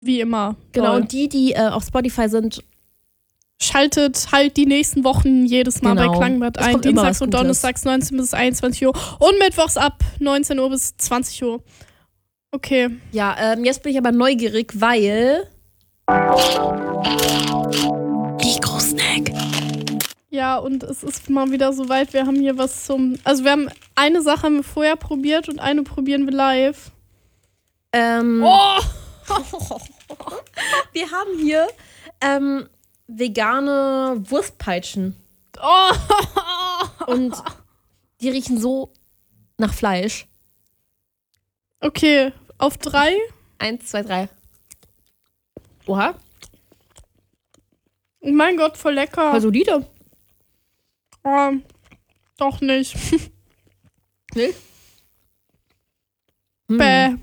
wie immer. Genau, toll. und die auf Spotify sind, Schaltet halt die nächsten Wochen jedes Mal bei Klangbad Es ein. kommt immer Dienstags was und Gutes. Donnerstags 19 bis 21 Uhr und mittwochs ab 19 Uhr bis 20 Uhr. Okay. ja, jetzt bin ich aber neugierig, weil Mikrosnack. Ja, und es ist mal wieder soweit. Wir haben hier was also wir haben eine Sache haben wir vorher probiert und eine probieren wir live. Oh! Wir haben hier vegane Wurstpeitschen. Oh! Und die riechen so nach Fleisch. Okay, auf 3. 1, 2, 3. Oha, Oh mein Gott, voll lecker. voll solide. Oh, doch nicht. Nee? Bäh.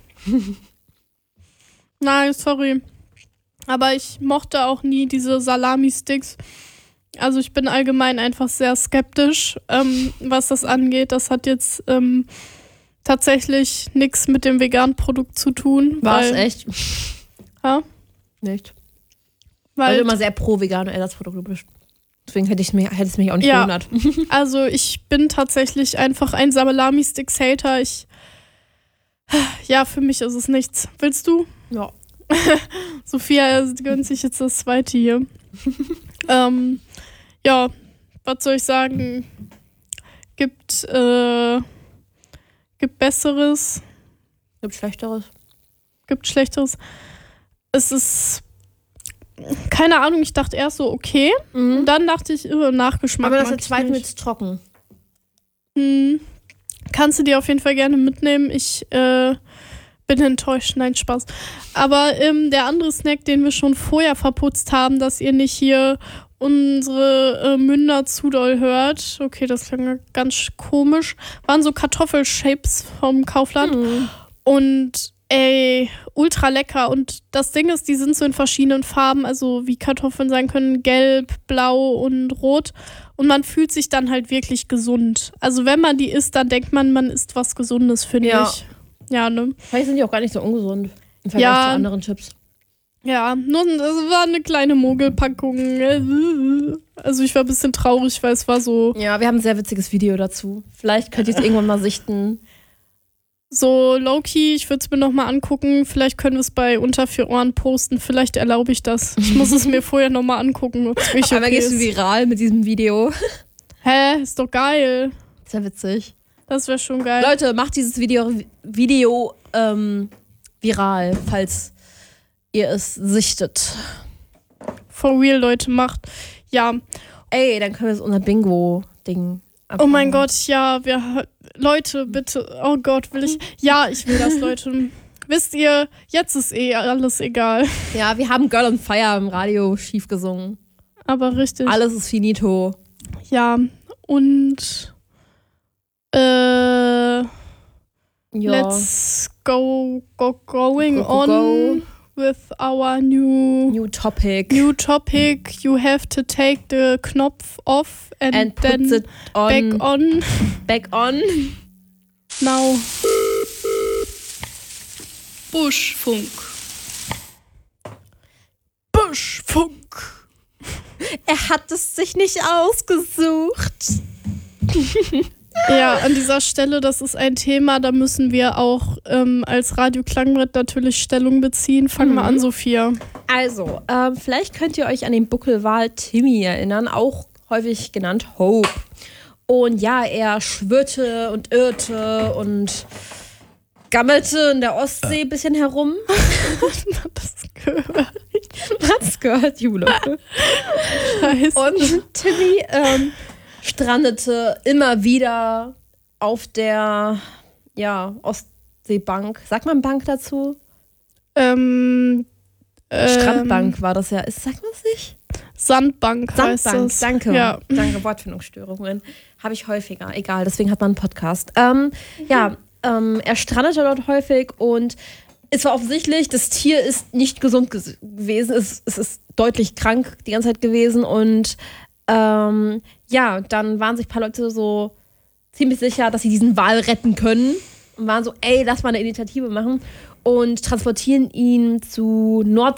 Nein, sorry. Aber ich mochte auch nie diese Salami-Sticks. Also ich bin allgemein einfach sehr skeptisch, was das angeht. Das hat jetzt tatsächlich nichts mit dem veganen Produkt zu tun. War es weil- echt? Ja, Nicht. Weil weil, du immer sehr pro vegane Ersatzprodukte bist. Deswegen hätte es mich auch nicht Ja. gewundert. also ich bin tatsächlich einfach ein Salami-Sticks-Hater. Ja, für mich ist es nichts. Willst du? Ja. Sophia gönnt sich jetzt das zweite hier. Ja, was soll ich sagen? Gibt Besseres, Gibt Schlechteres. gibt Schlechteres. Es ist, keine Ahnung, ich dachte erst so, okay. Und dann dachte ich, Nachgeschmack. Aber das mag ist der zweite ich wird nicht. trocken. Kannst du dir auf jeden Fall gerne mitnehmen. Ich bin enttäuscht. Nein, Spaß. Aber der andere Snack, den wir schon vorher verputzt haben, dass ihr nicht hier unsere Münder zu doll hört. Okay, das klang ganz komisch. Waren so Kartoffelshapes vom Kaufland. Und ey, ultra lecker. Und das Ding ist, die sind so in verschiedenen Farben, also wie Kartoffeln sein können, gelb, blau und rot. Und man fühlt sich dann halt wirklich gesund. Also wenn man die isst, dann denkt man isst was Gesundes, finde Ja. ich. Ja, ne? Vielleicht sind die auch gar nicht so ungesund im Vergleich Ja. zu anderen Chips. Ja, nur das war eine kleine Mogelpackung. Also ich war ein bisschen traurig, weil es war so Ja, wir haben ein sehr witziges Video dazu. Vielleicht könnt ihr es irgendwann mal sichten. low-key. Ich würde es mir nochmal angucken. Vielleicht können wir es bei Unter 4 Ohren posten. Vielleicht erlaube ich das. Ich muss es mir vorher nochmal angucken, ob es wirklich Aber okay gehst du ist. viral mit diesem Video. Hä? Ist doch geil. Sehr witzig. Das wäre schon geil. Leute, macht dieses Video viral, falls ihr es sichtet. For real, Leute, macht. Ja. Ey, dann können wir jetzt unser Bingo-Ding Oh mein Gott, ja. Leute, bitte. Oh Gott, will ich. Ja, ich will das, Leute. Wisst ihr, jetzt ist alles egal. Ja, wir haben Girl on Fire im Radio schief gesungen. Aber richtig. Alles ist finito. Ja. Und Ja. let's going Go. on with our New topic. new topic. You have to take the Knopf off and Put then it on. back on Back on. now. Buschfunk. Buschfunk. Er hat es sich nicht ausgesucht. Ja, an dieser Stelle, das ist ein Thema, da müssen wir auch als Radio Klangbrett natürlich Stellung beziehen. Fang mal an, Sophia. Also, vielleicht könnt ihr euch an den Buckelwal Timmy erinnern, auch häufig genannt Hope. Und ja, er schwirrte und irrte und gammelte in der Ostsee ein bisschen herum. Das gehört. Hat's gehört, Jule. Scheiße. Und Timmy strandete immer wieder auf der Ostseebank. Sagt man Bank dazu? Strandbank war das ja. Sagt man es nicht? Sandbank heißt Sandbank, es. danke. Ja. Danke, Wortfindungsstörungen. Habe ich häufiger. Egal, deswegen hat man einen Podcast. Er strandete dort häufig und es war offensichtlich, das Tier ist nicht gesund gewesen. Es ist deutlich krank die ganze Zeit gewesen und dann waren sich ein paar Leute so ziemlich sicher, dass sie diesen Wal retten können und waren so, ey, lass mal eine Initiative machen. und transportieren ihn zu